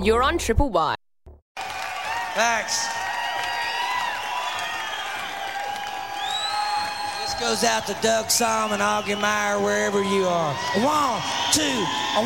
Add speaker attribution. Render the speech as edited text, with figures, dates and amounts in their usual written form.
Speaker 1: You're on Triple Y.
Speaker 2: Thanks. This goes out to Doug Salm and Augie Meyer, wherever you are. 1, 2.